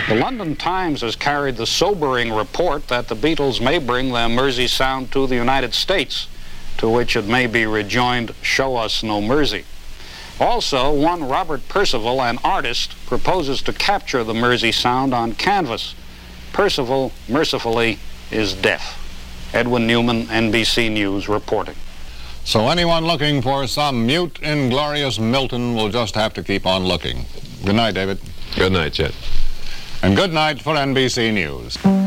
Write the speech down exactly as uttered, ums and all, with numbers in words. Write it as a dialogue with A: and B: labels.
A: The London Times has carried the sobering report that the Beatles may bring their Mersey sound to the United States, to which it may be rejoined, "Show us no mercy." Also, one Robert Percival, an artist, proposes to capture the Mersey sound on canvas. Percival, mercifully, is deaf. Edwin Newman, N B C News, reporting.
B: So anyone looking for some mute, inglorious Milton will just have to keep on looking. Good night, David.
C: Good night, Chet.
B: And good night for N B C News.